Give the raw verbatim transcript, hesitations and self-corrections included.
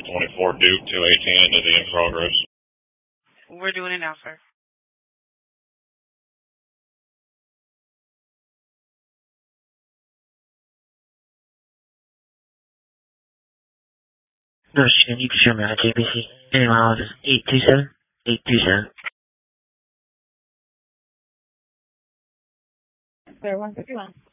twenty-four Duke two eighteen to the in progress. We're doing it now, sir. No, you need to show me on J B C. Any miles is eight two seven, eight two seven. Sir, one fifty-one.